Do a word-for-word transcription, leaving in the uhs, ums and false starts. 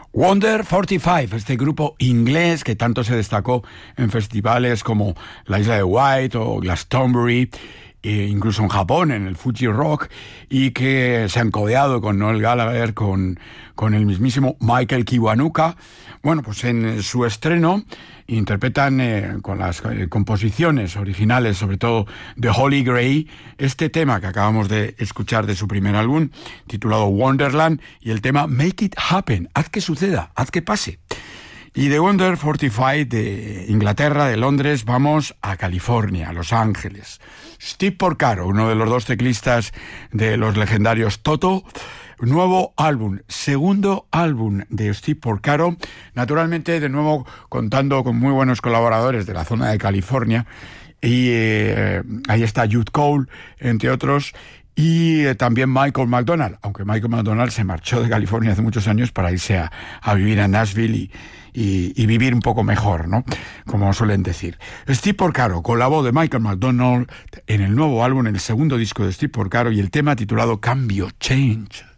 Wonder cuarenta y cinco, este grupo inglés que tanto se destacó en festivales como la Isla de Wight o Glastonbury, e incluso en Japón, en el Fuji Rock, y que se han codeado con Noel Gallagher, con, con el mismísimo Michael Kiwanuka. Bueno, pues en su estreno interpretan eh, con las eh, composiciones originales, sobre todo de Holly Gray, este tema que acabamos de escuchar de su primer álbum, titulado Wonderland, y el tema Make It Happen, haz que suceda, haz que pase. Y de Wonder cuarenta y cinco de Inglaterra, de Londres, vamos a California, a Los Ángeles. Steve Porcaro, uno de los dos teclistas de los legendarios Toto, nuevo álbum, segundo álbum de Steve Porcaro, naturalmente de nuevo contando con muy buenos colaboradores de la zona de California, y eh, ahí está Jude Cole, entre otros, y eh, también Michael McDonald, aunque Michael McDonald se marchó de California hace muchos años para irse a, a vivir a Nashville y, y, y vivir un poco mejor, ¿no? Como suelen decir. Steve Porcaro con la voz de Michael McDonald en el nuevo álbum, en el segundo disco de Steve Porcaro, y el tema titulado Cambio, Change.